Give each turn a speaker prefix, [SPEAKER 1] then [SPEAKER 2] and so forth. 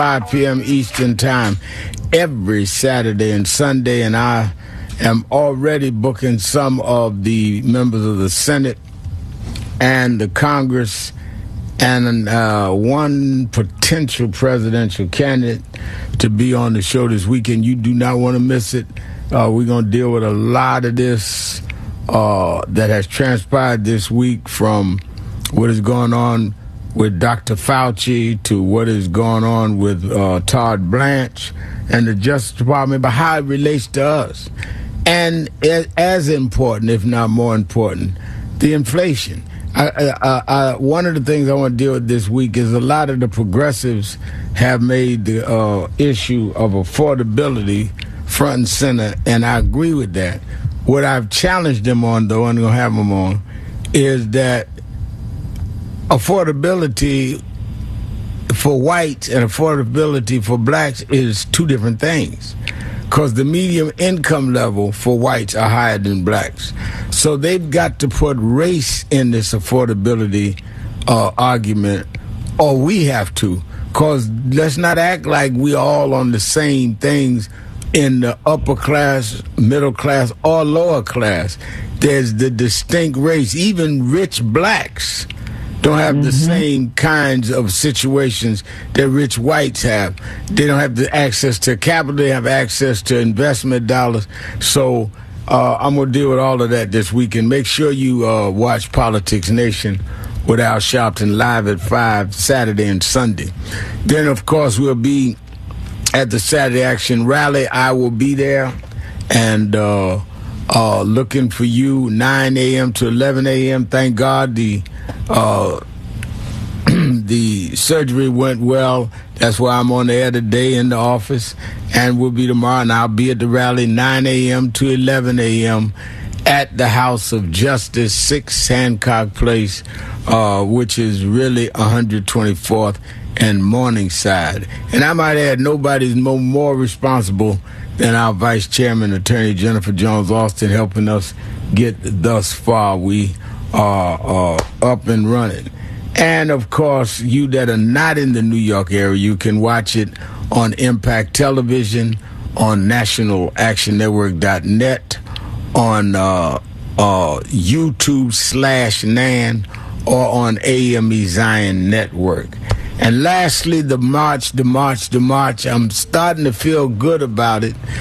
[SPEAKER 1] 5 p.m. Eastern Time every Saturday and Sunday, and I am already booking some of the members of the Senate and the Congress and one potential presidential candidate to be on the show this weekend. You do not want to miss it. We're going to deal with a lot of this that has transpired this week, from what is going on with Dr. Fauci to what is going on with Todd Blanche and the Justice Department, but how it relates to us. And as important, if not more important, the inflation. One of the things I want to deal with this week is a lot of the progressives have made the issue of affordability front and center, and I agree with that. What I've challenged them on, though, and I'm going to have them on, is that affordability for whites and affordability for blacks is two different things, because the median income level for whites are higher than blacks. So they've got to put race in this affordability argument, or we have to, because let's not act like we're all on the same things in the upper class, middle class, or lower class. There's the distinct race. Even rich blacks don't have the same kinds of situations that rich whites have. They don't have the access to capital. They have access to investment dollars. So I'm going to deal with all of that this weekend. Make sure you watch Politics Nation with Al Sharpton live at 5 Saturday and Sunday. Then, of course, we'll be at the Saturday Action Rally. I will be there and looking for you, 9 a.m. to 11 a.m. Thank God the surgery went well. That's why I'm on the air today in the office, and we'll be tomorrow, and I'll be at the rally 9 a.m. to 11 a.m. at the House of Justice, 6 Hancock Place, which is really 124th and Morningside. And I might add, nobody's more responsible than our Vice Chairman, Attorney Jennifer Jones Austin, helping us get thus far. We are up and running. And, of course, you that are not in the New York area, you can watch it on Impact Television, on nationalactionnetwork.net, on YouTube/NAN, or on AME Zion Network. And lastly, the march. I'm starting to feel good about it.